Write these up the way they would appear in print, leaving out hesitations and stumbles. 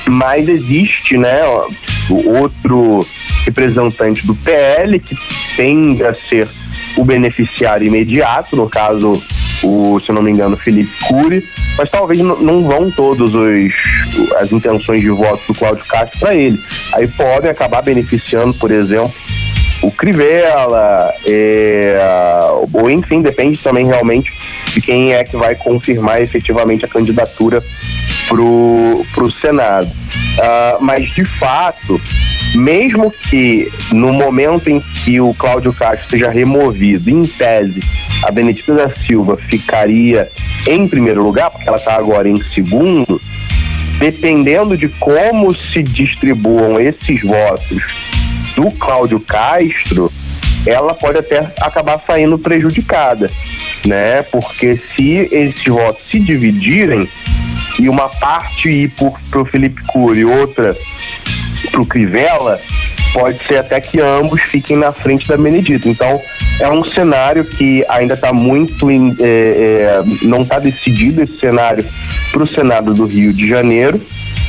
Mas existe, né, o outro representante do PL que tende a ser o beneficiário imediato, no caso, se eu não me engano, Felipe Cury, mas talvez não vão todas as intenções de voto do Cláudio Castro para ele. Aí podem acabar beneficiando, por exemplo, o Crivella, ou enfim, depende também realmente de quem é que vai confirmar efetivamente a candidatura pro Senado. Mas, de fato, mesmo que no momento em que o Cláudio Castro seja removido, em tese, a Benedita da Silva ficaria em primeiro lugar, porque ela está agora em segundo, dependendo de como se distribuam esses votos do Cláudio Castro, ela pode até acabar saindo prejudicada, né? Porque se esses votos se dividirem e uma parte ir pro Felipe Cury e outra pro Crivella, pode ser até que ambos fiquem na frente da Benedita. Então, é um cenário que ainda está muito... não está decidido esse cenário para o Senado do Rio de Janeiro.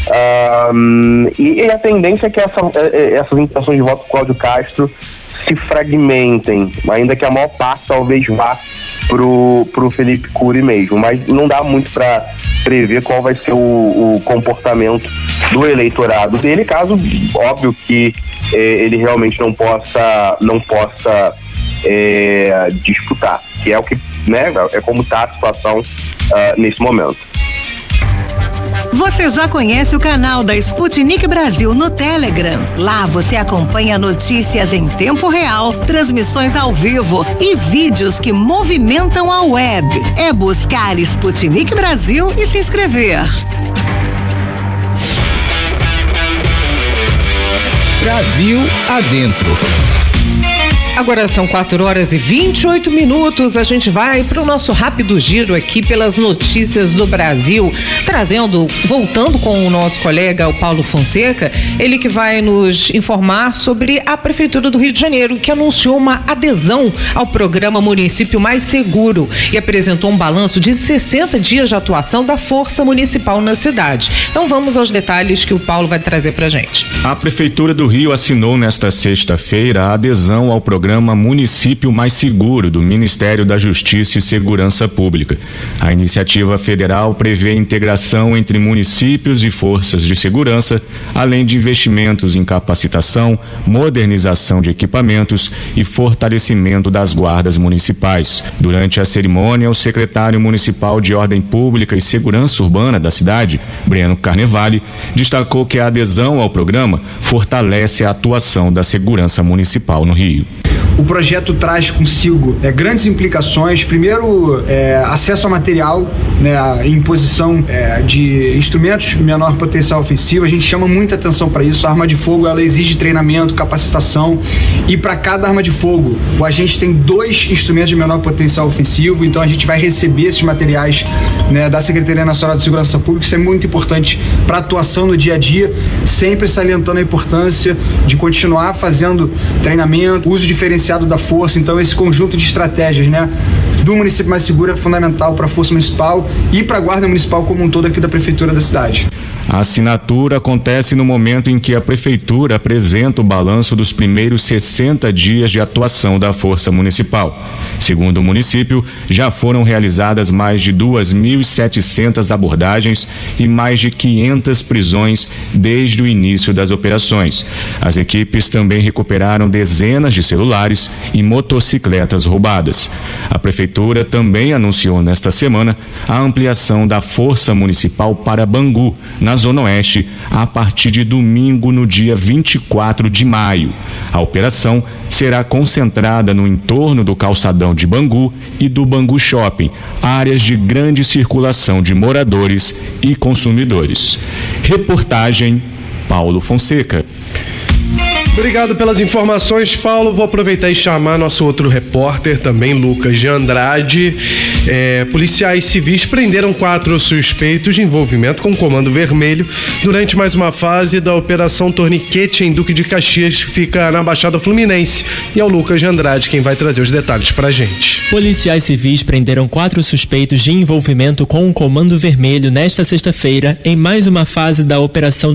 E a tendência é que essas intenções de voto do Cláudio Castro se fragmentem, ainda que a maior parte talvez vá pro Felipe Cury mesmo. Mas não dá muito para prever qual vai ser o comportamento do eleitorado dele, caso, óbvio, que ele realmente não possa disputar, que é o que, né, é como está a situação nesse momento. Você já conhece o canal da Sputnik Brasil no Telegram? Lá você acompanha notícias em tempo real, transmissões ao vivo e vídeos que movimentam a web. É buscar Sputnik Brasil e se inscrever. Brasil Adentro. Agora são 4h28. A gente vai para o nosso rápido giro aqui pelas notícias do Brasil, voltando com o nosso colega, o Paulo Fonseca, ele que vai nos informar sobre a Prefeitura do Rio de Janeiro, que anunciou uma adesão ao programa Município Mais Seguro e apresentou um balanço de 60 dias de atuação da Força Municipal na cidade. Então vamos aos detalhes que o Paulo vai trazer para a gente. A Prefeitura do Rio assinou nesta sexta-feira a adesão ao programa Município Mais Seguro do Ministério da Justiça e Segurança Pública. A iniciativa federal prevê integração entre municípios e forças de segurança, além de investimentos em capacitação, modernização de equipamentos e fortalecimento das guardas municipais. Durante a cerimônia, o secretário municipal de Ordem Pública e Segurança Urbana da cidade, Breno Carnevale, destacou que a adesão ao programa fortalece a atuação da segurança municipal no Rio. O projeto traz consigo grandes implicações. Primeiro, acesso a material, né, a imposição de instrumentos de menor potencial ofensivo. A gente chama muita atenção para isso. A arma de fogo, ela exige treinamento, capacitação, e para cada arma de fogo o agente tem 2 instrumentos de menor potencial ofensivo. Então a gente vai receber esses materiais, né, da Secretaria Nacional de Segurança Pública. Isso é muito importante para a atuação no dia a dia, sempre salientando a importância de continuar fazendo treinamento, uso diferenciado da força. Então esse conjunto de estratégias, né, do Município Mais Seguro é fundamental para a Força Municipal e para a Guarda Municipal como um todo aqui da Prefeitura da cidade. A assinatura acontece no momento em que a Prefeitura apresenta o balanço dos primeiros 60 dias de atuação da Força Municipal. Segundo o município, já foram realizadas mais de 2.700 abordagens e mais de 500 prisões desde o início das operações. As equipes também recuperaram dezenas de celulares e motocicletas roubadas. A Prefeitura também anunciou nesta semana a ampliação da Força Municipal para Bangu, na Zona Oeste, a partir de domingo, no dia 24 de maio. A operação será concentrada no entorno do calçadão de Bangu e do Bangu Shopping, áreas de grande circulação de moradores e consumidores. Reportagem Paulo Fonseca. Obrigado pelas informações, Paulo. Vou aproveitar e chamar nosso outro repórter também, Lucas de Andrade. Policiais civis prenderam 4 suspeitos de envolvimento com o Comando Vermelho durante mais uma fase da Operação Torniquete em Duque de Caxias, que fica na Baixada Fluminense. E é o Lucas de Andrade quem vai trazer os detalhes pra gente. Policiais civis prenderam 4 suspeitos de envolvimento com o Comando Vermelho nesta sexta-feira em mais uma fase da Operação